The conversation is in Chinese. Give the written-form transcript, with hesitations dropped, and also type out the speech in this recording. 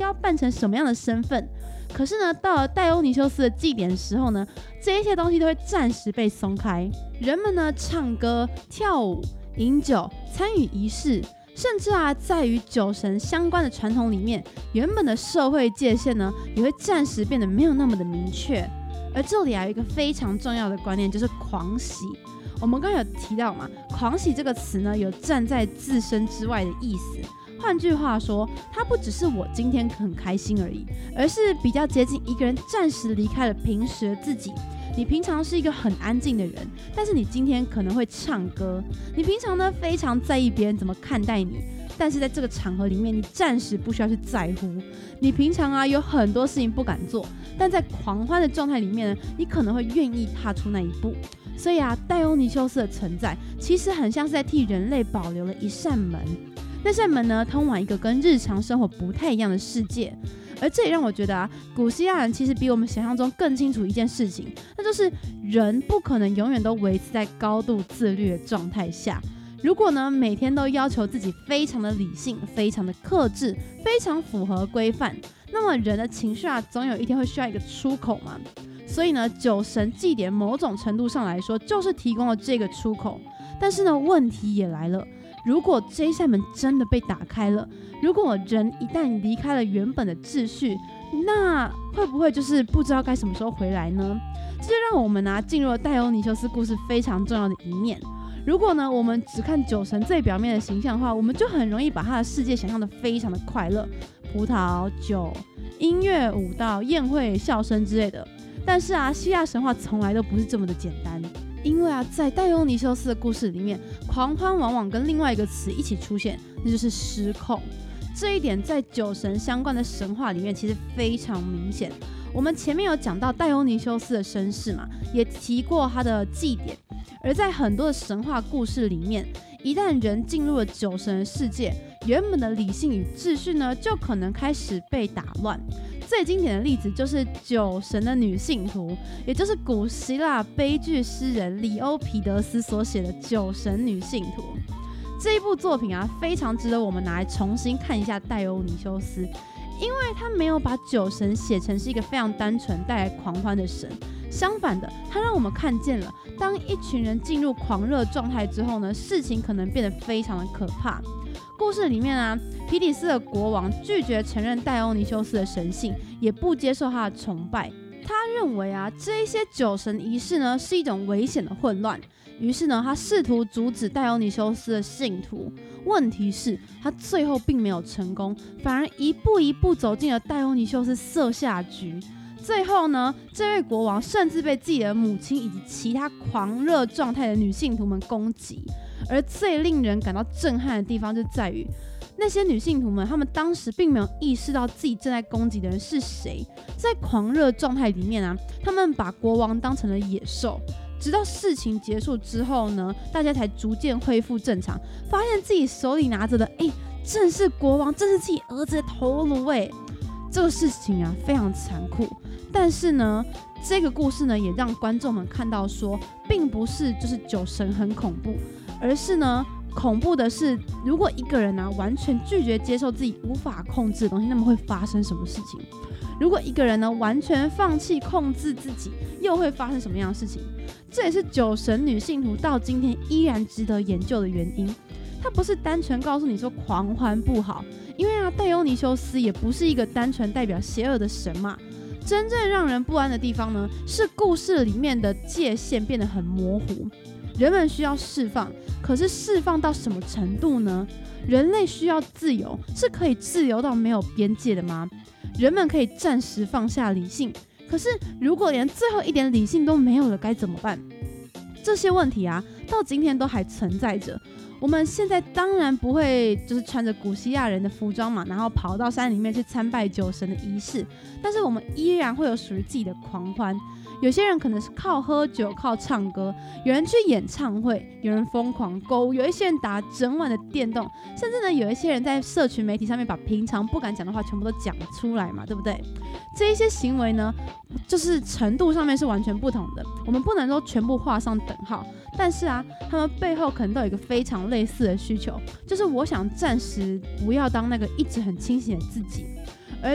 要扮成什么样的身份。可是呢，到了戴欧尼修斯的祭典的时候呢，这一些东西都会暂时被松开。人们呢，唱歌、跳舞、饮酒、参与仪式，甚至在与酒神相关的传统里面，原本的社会界限呢，也会暂时变得没有那么的明确。而这里有一个非常重要的观念，就是狂喜。我们刚刚有提到嘛，狂喜这个词呢，有站在自身之外的意思。换句话说，它不只是我今天很开心而已，而是比较接近一个人暂时离开了平时的自己。你平常是一个很安静的人，但是你今天可能会唱歌。你平常呢非常在意别人怎么看待你，但是在这个场合里面，你暂时不需要去在乎。你平常有很多事情不敢做，但在狂欢的状态里面呢，你可能会愿意踏出那一步。所以戴欧尼修斯的存在，其实很像是在替人类保留了一扇门。那扇门呢，通往一个跟日常生活不太一样的世界。而这也让我觉得古希腊人其实比我们想象中更清楚一件事情，那就是人不可能永远都维持在高度自律的状态下。如果呢每天都要求自己非常的理性、非常的克制、非常符合规范，那么人的情绪总有一天会需要一个出口嘛。所以呢，酒神祭典某种程度上来说就是提供了这个出口。但是呢，问题也来了，如果这一扇门真的被打开了，如果人一旦离开了原本的秩序，那会不会就是不知道该什么时候回来呢？这就让我们进入了戴欧尼修斯故事非常重要的一面。如果呢我们只看酒神最表面的形象的话，我们就很容易把他的世界想象的非常的快乐，葡萄酒、音乐、舞蹈、宴会、笑声之类的。但是希腊神话从来都不是这么的简单。因为在戴欧尼修斯的故事里面，狂欢往往跟另外一个词一起出现，那就是失控。这一点在酒神相关的神话里面其实非常明显。我们前面有讲到戴欧尼修斯的身世嘛，也提过他的祭典。而在很多的神话故事里面，一旦人进入了酒神的世界，原本的理性与秩序呢，就可能开始被打乱。最经典的例子就是酒神的女信徒，也就是古希腊悲剧诗人里欧皮德斯所写的《酒神女信徒》。这一部作品非常值得我们拿来重新看一下戴欧尼修斯，因为他没有把酒神写成是一个非常单纯带来狂欢的神，相反的，他让我们看见了当一群人进入狂热状态之后呢，事情可能变得非常的可怕。故事里面皮底斯的国王拒绝承认戴欧尼修斯的神性，也不接受他的崇拜。他认为这一些酒神仪式呢是一种危险的混乱，于是呢他试图阻止戴欧尼修斯的信徒。问题是他最后并没有成功，反而一步一步走进了戴欧尼修斯设下局。最后呢，这位国王甚至被自己的母亲以及其他狂热状态的女信徒们攻击。而最令人感到震撼的地方就在于，那些女信徒们，她们当时并没有意识到自己正在攻击的人是谁。在狂热状态里面她们把国王当成了野兽。直到事情结束之后呢，大家才逐渐恢复正常，发现自己手里拿着的，正是国王，正是自己儿子的头颅。这个事情非常残酷。但是呢，这个故事呢，也让观众们看到说，并不是就是酒神很恐怖，而是呢，恐怖的是，如果一个人完全拒绝接受自己无法控制的东西，那么会发生什么事情？如果一个人呢完全放弃控制自己，又会发生什么样的事情？这也是酒神女信徒到今天依然值得研究的原因。它不是单纯告诉你说狂欢不好，因为戴欧尼修斯也不是一个单纯代表邪恶的神嘛。真正让人不安的地方呢，是故事里面的界限变得很模糊。人们需要释放，可是释放到什么程度呢？人类需要自由，是可以自由到没有边界的吗？人们可以暂时放下理性，可是如果连最后一点理性都没有了，该怎么办？这些问题到今天都还存在着。我们现在当然不会就是穿着古希腊人的服装嘛，然后跑到山里面去参拜酒神的仪式，但是我们依然会有属于自己的狂欢。有些人可能是靠喝酒、靠唱歌，有人去演唱会，有人疯狂购物，有一些人打整晚的电动，甚至呢有一些人在社群媒体上面把平常不敢讲的话全部都讲出来嘛，对不对？这一些行为呢，就是程度上面是完全不同的，我们不能说全部画上等号，但是他们背后可能都有一个非常类似的需求，就是我想暂时不要当那个一直很清醒的自己。